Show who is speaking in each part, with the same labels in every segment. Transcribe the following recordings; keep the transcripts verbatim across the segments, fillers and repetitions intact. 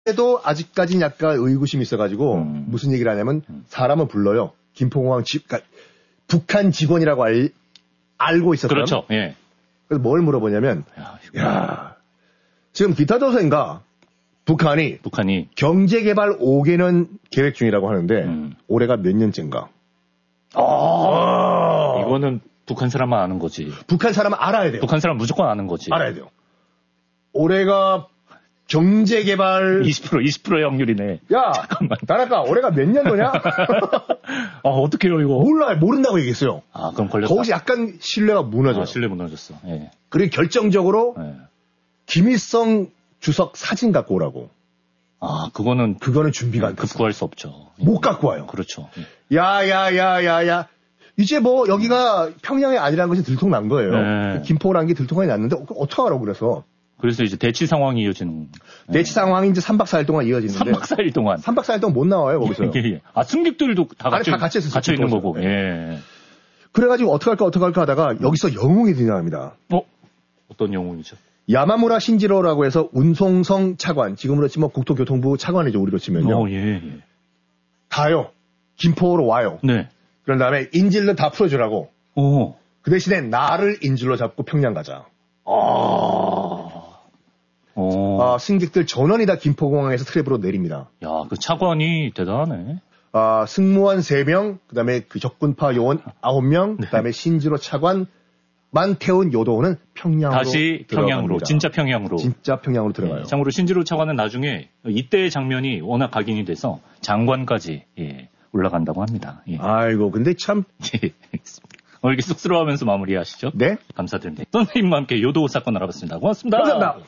Speaker 1: 그래도 아직까지는 약간 의구심이 있어가지고 음. 무슨 얘기를 하냐면 사람을 불러요. 김포공항 집, 그러니까 북한 직원이라고 알, 알고 있었어요.
Speaker 2: 그렇죠. 예.
Speaker 1: 그래서 뭘 물어보냐면, 야, 야 지금 기타도서인가 북한이
Speaker 2: 북한이
Speaker 1: 경제개발 오 개년 계획 중이라고 하는데 음. 올해가 몇 년째인가?
Speaker 2: 아, 아~ 이거는 북한 사람만 아는 거지.
Speaker 1: 북한 사람은 알아야 돼요.
Speaker 2: 북한 사람 무조건 아는 거지.
Speaker 1: 알아야 돼요. 올해가 경제개발
Speaker 2: 이십 퍼센트 이십 퍼센트 확률이네.
Speaker 1: 야,
Speaker 2: 잠깐만.
Speaker 1: 나라까 올해가 몇 년도냐?
Speaker 2: 아, 어떡해요, 이거?
Speaker 1: 몰라, 모른다고 얘기했어요.
Speaker 2: 아, 그럼 걸렸다.
Speaker 1: 거기서 약간 신뢰가 무너져요.
Speaker 2: 아, 신뢰 무너졌어. 예.
Speaker 1: 그리고 결정적으로
Speaker 2: 예.
Speaker 1: 김일성 주석 사진 갖고 오라고.
Speaker 2: 아, 그거는
Speaker 1: 그거는 준비가 안
Speaker 2: 됐어. 급구할 수 없죠.
Speaker 1: 못 갖고 와요.
Speaker 2: 그렇죠.
Speaker 1: 야, 야, 야, 야, 야. 이제 뭐 여기가 평양이 아니라는 것이 들통난 거예요. 네. 김포라는 게 들통이 났는데 어떡하라고 그래서.
Speaker 2: 그래서 이제 대치 상황이 이어지는.
Speaker 1: 대치 상황이 이제 삼 박 사 일 동안 이어지는데.
Speaker 2: 삼 박 사 일 동안.
Speaker 1: 삼 박 사 일 동안 못 나와요, 거기서.
Speaker 2: 예, 예. 아, 승객들도 다
Speaker 1: 아니,
Speaker 2: 갇혀,
Speaker 1: 다 갇혀 있었어요.
Speaker 2: 갇혀 있는 거고.
Speaker 1: 네.
Speaker 2: 예.
Speaker 1: 그래가지고 어떡할까, 어떡할까 하다가 여기서 영웅이 등장합니다.
Speaker 2: 어? 어떤 영웅이죠?
Speaker 1: 야마무라 신지로라고 해서 운송성 차관, 지금으로 치면 국토교통부 차관이죠, 우리로 치면요.
Speaker 2: 어, 예, 예.
Speaker 1: 가요. 김포로 와요.
Speaker 2: 네.
Speaker 1: 그런 다음에 인질로 다 풀어주라고.
Speaker 2: 오.
Speaker 1: 그 대신에 나를 인질로 잡고 평양 가자.
Speaker 2: 아. 오.
Speaker 1: 아, 승객들 전원이 다 김포공항에서 트랩으로 내립니다.
Speaker 2: 야, 그 차관이 대단하네.
Speaker 1: 아, 승무원 세 명, 그 다음에 그 적군파 요원 아홉 명,
Speaker 2: 네.
Speaker 1: 그 다음에 신지로 차관만 태운 요도원은 평양으로
Speaker 2: 다시 평양으로,
Speaker 1: 들어갑니다.
Speaker 2: 진짜 평양으로.
Speaker 1: 진짜 평양으로 들어가요.
Speaker 2: 네, 참고로 신지로 차관은 나중에 이때의 장면이 워낙 각인이 돼서 장관까지 예, 올라간다고 합니다. 예.
Speaker 1: 아이고, 근데 참.
Speaker 2: 예, 어, 이렇게 쑥스러워하면서 마무리하시죠?
Speaker 1: 네.
Speaker 2: 감사드립니다. 선생님과 함께 요도 사건 알아봤습니다. 고맙습니다.
Speaker 1: 감사합니다.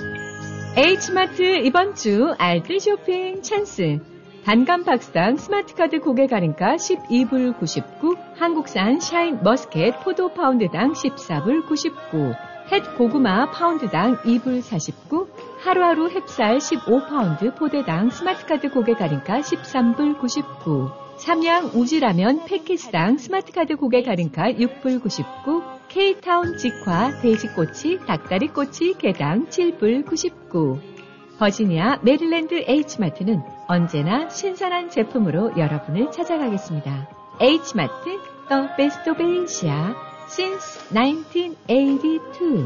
Speaker 3: H마트 이번 주 알뜰 쇼핑 찬스. 단감 박스당 스마트카드 고객 할인가 십이 불 구십구, 한국산 샤인 머스켓 포도 파운드당 십사 불 구십구, 햇 고구마 파운드당 이 불 사십구, 하루하루 햅쌀 십오 파운드 포대당 스마트카드 고객 할인가 십삼 불 구십구, 삼양 우지라면 패키스당 스마트카드 고객 할인가 육 불 구십구, K타운 직화 돼지꼬치 닭다리꼬치 개당 칠 불 구십구. 버지니아 메릴랜드 H마트는 언제나 신선한 제품으로 여러분을 찾아가겠습니다. H마트, The Best of Asia, since nineteen eighty-two.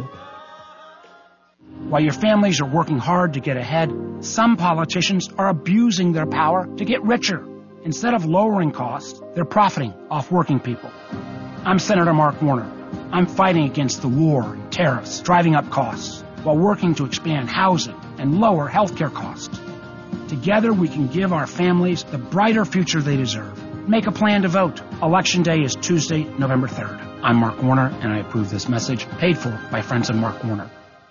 Speaker 4: While your families are working hard to get ahead, some politicians are abusing their power to get richer. Instead of lowering costs, they're profiting off working people. I'm Senator Mark Warner. I'm fighting against the war and tariffs, driving up costs, while working to expand housing and lower healthcare costs. Together, we can give our families the brighter future they deserve. Make a plan to vote. Election Day is Tuesday, November third. I'm Mark Warner, and I approve this message, paid for by friends of Mark Warner.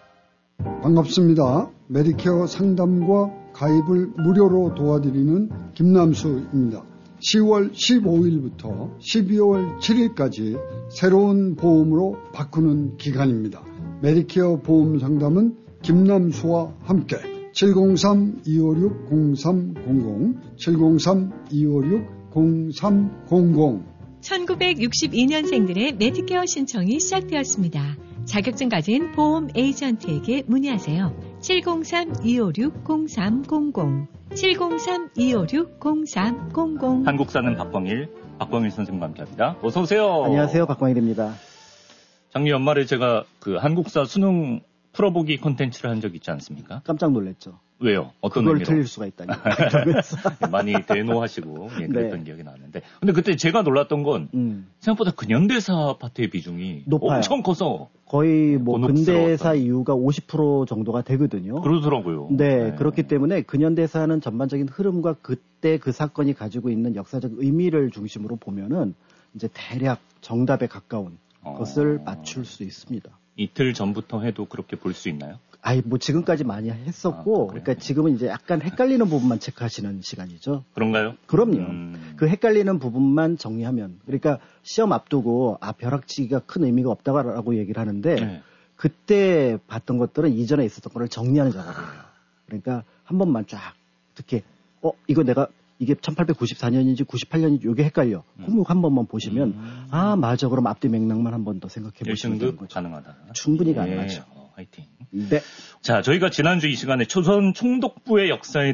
Speaker 5: 반갑습니다. 메디케어 상담과 가입을 무료로 도와드리는 김남수입니다. 시월 십오일부터 십이월 칠일까지 새로운 보험으로 바꾸는 기간입니다. 메디케어 보험 상담은 김남수와 함께 칠공삼 이오육 공삼공공 칠공삼 이오육 공삼공공
Speaker 3: 천구백육십이년생들의 메디케어 신청이 시작되었습니다. 자격증 가진 보험 에이전트에게 문의하세요. 칠공삼 이오육 공삼공공 칠공삼 이오육 공삼공공
Speaker 2: 한국 사는 박광일, 박광일 선생님과 함께합니다. 어서 오세요.
Speaker 6: 안녕하세요, 박광일입니다.
Speaker 2: 작년 연말에 제가 그 한국사 수능 풀어보기 콘텐츠를 한 적 있지 않습니까?
Speaker 6: 깜짝 놀랐죠.
Speaker 2: 왜요? 어떤
Speaker 6: 그걸
Speaker 2: 의미로?
Speaker 6: 틀릴 수가 있다니.
Speaker 2: 많이 대노하시고 예, 그랬던
Speaker 6: 네.
Speaker 2: 기억이 나는데, 근데 그때 제가 놀랐던 건 음. 생각보다 근현대사 파트의 비중이
Speaker 6: 높아요.
Speaker 2: 엄청 커서
Speaker 6: 거의 뭐
Speaker 2: 곤혹스러웠다.
Speaker 6: 근대사 이후가 오십 퍼센트 정도가 되거든요.
Speaker 2: 그러더라고요.
Speaker 6: 네,
Speaker 2: 네.
Speaker 6: 그렇기 때문에 근현대사는 전반적인 흐름과 그때 그 사건이 가지고 있는 역사적 의미를 중심으로 보면은 이제 대략 정답에 가까운 어... 것을 맞출 수 있습니다.
Speaker 2: 이틀 전부터 해도 그렇게 볼 수 있나요?
Speaker 6: 아이, 뭐 지금까지 많이 했었고, 아, 그러니까 지금은 이제 약간 헷갈리는 부분만 체크하시는 시간이죠.
Speaker 2: 그런가요?
Speaker 6: 그럼요.
Speaker 2: 음...
Speaker 6: 그 헷갈리는 부분만 정리하면, 그러니까 시험 앞두고 아 벼락치기가 큰 의미가 없다라고 얘기를 하는데 네. 그때 봤던 것들은 이전에 있었던 거를 정리하는 작업이에요. 그러니까 한 번만 쫙 특히 어 이거 내가 이게 천팔백구십사년인지 구십팔년인지 이게 헷갈려. 항목 한 번만 보시면 음. 아 맞아. 그럼 앞뒤 맥락만 한 번 더 생각해 보시면 되는 거죠.
Speaker 2: 가능하다.
Speaker 6: 충분히 가능하죠.
Speaker 2: 예. 화이팅.
Speaker 6: 네.
Speaker 2: 자, 저희가 지난주 이 시간에 조선 총독부의 역사에